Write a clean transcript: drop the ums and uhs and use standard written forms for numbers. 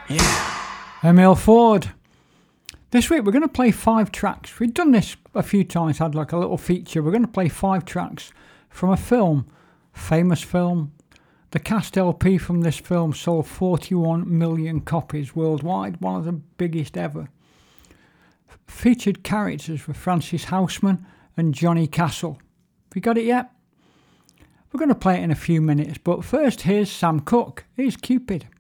Emile Ford. This week we're going to play 5 tracks. We've done this a few times, had like a little feature. We're going to play 5 tracks from a film, famous film. The cast LP from this film sold 41 million copies worldwide, one of the biggest ever. Featured characters were Francis Houseman and Johnny Castle. Have you got it yet? We're going to play it in a few minutes, but first here's Sam Cooke. Here's Cupid.